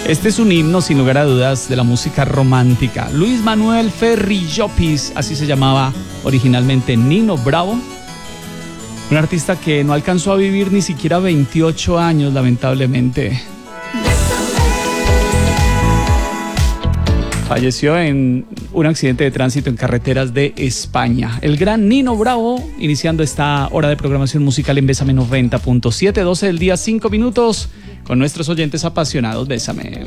Este es un himno, sin lugar a dudas, de la música romántica. Luis Manuel Ferri Llopis, así se llamaba originalmente Nino Bravo. Un artista que no alcanzó a vivir ni siquiera 28 años, lamentablemente. Falleció en un accidente de tránsito en carreteras de España. El gran Nino Bravo, iniciando esta hora de programación musical en Bésame 90.7, 12 del día, 5 minutos, con nuestros oyentes apasionados. Bésame.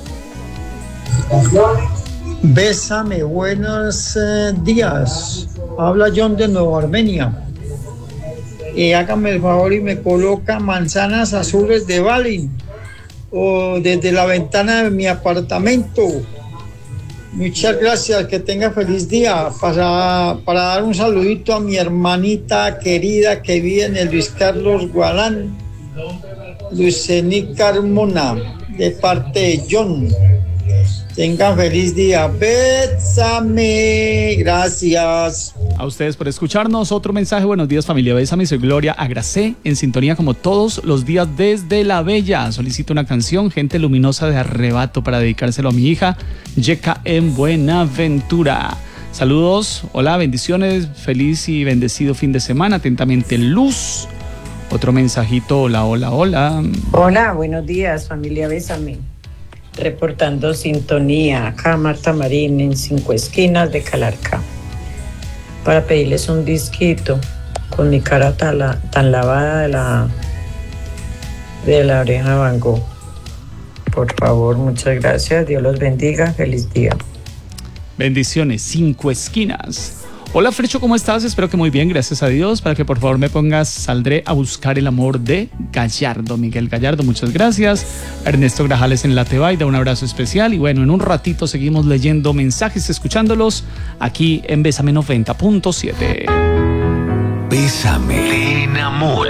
Bésame, buenos días. Habla John de Nueva Armenia. Hágame el favor y me coloca Manzanas Azules de Bali o desde la ventana de mi apartamento. Muchas gracias, que tenga feliz día. Para dar un saludito a mi hermanita querida que vive en el Luis Carlos Gualán, Lucení Carmona, de parte de John. Tengan feliz día. Bésame. Gracias. A ustedes por escucharnos. Otro mensaje. Buenos días, familia. Bésame. Soy Gloria Agracé, en sintonía como todos los días desde La Bella. Solicito una canción, Gente Luminosa de Arrebato, para dedicárselo a mi hija Yeka en Buenaventura. Saludos. Hola, bendiciones. Feliz y bendecido fin de semana. Atentamente, Luz. Otro mensajito. Hola, hola, hola. Hola, buenos días, familia. Bésame. Reportando sintonía, acá Marta Marín en 5 esquinas de Calarcá, para pedirles un disquito con mi cara tan lavada de la oreja Van Gogh. Por favor, muchas gracias, Dios los bendiga, feliz día. Bendiciones, 5 esquinas. Hola Frecho, ¿cómo estás? Espero que muy bien, gracias a Dios. Para que por favor me pongas Saldré a buscar el amor de Gallardo, Miguel Gallardo, muchas gracias. Ernesto Grajales en La Tebaida, un abrazo especial. Y bueno, en un ratito seguimos leyendo mensajes, escuchándolos aquí en Bésame 90.7. Bésame, te enamora.